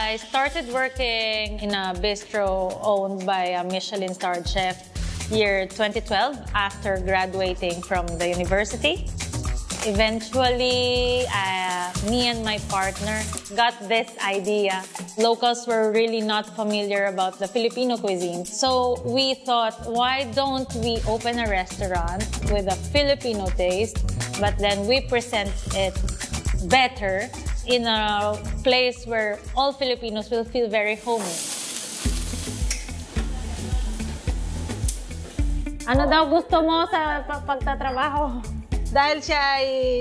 I started working in a bistro owned by a Michelin-starred chef year 2012 after graduating from the university. Eventually, me and my partner got this idea. Locals were really not familiar about the Filipino cuisine. So we thought, why don't we open a restaurant with a Filipino taste, but then we present it better in a place where all Filipinos will feel very homey. Ano daw gusto mo sa pagtatrabaho? Dahil siya ay